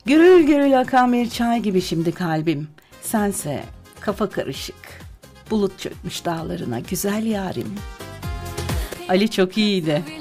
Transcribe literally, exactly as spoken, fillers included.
Gürül gürül akan bir çay gibi şimdi kalbim. Sense kafa karışık. Bulut çökmüş dağlarına güzel yarim. Ali çok iyiydi.